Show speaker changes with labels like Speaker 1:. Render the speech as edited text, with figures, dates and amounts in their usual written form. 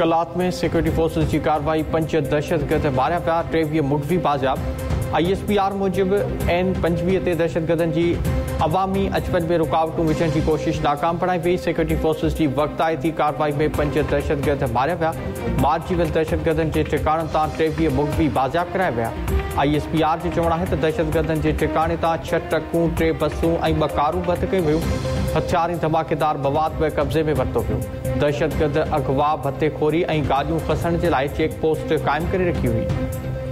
Speaker 1: कलात में security forces की कार्रवाई 5 दहशतगर्द मारिया पिया 23 मुख़फ़ी बाज़ियाब। ISPR मूजिब N25 ते दहशतगर्दनि जी अवामी अचवञ में रुकावटूं विझण जी कोशिश नाकाम बणाई वई। सिक्योरिटी फोर्सेस की वक़्तायती कार्रवाई में 5 दहशतगर्द मारिया पिया। मारिजी वियल दहशतगर्दनि जे ठिकाणनि तां 23 मुख़फ़ी बाज़ियाब कराया विया। ISPR जो चवणु आहे त दहशतगर्दनि जे ठिकाणे तां 6 ट्रकूं 3 बसूं ऐं 2 कारूं बंदि कयूं वियूं। हथियार ऐं धमाकेदार मवाद बि कब्ज़े में वरितो पियो। दहशतगर्द अगवा भत्तेखोरी ऐं गाॾियूं फसण जे लाइ चेक पोस्ट क़ाइमु करे रखी हुई।